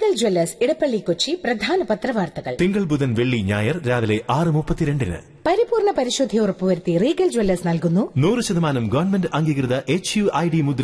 Regal Jewellers Edappally Kochi പ്രധാന പത്രവാർത്തകൾ തിങ്കൾ ബുധൻ വെള്ളി ഞായർ രാവിലെ 6:32. പരിപൂർണ പരിശുദ്ധി ഉറപ്പുവരുത്തി റീഗൽ ജ്വല്ലേഴ്സ് നൽകുന്നു 100% ഗവൺമെന്റ് അംഗീകൃത HUID മുദ്ര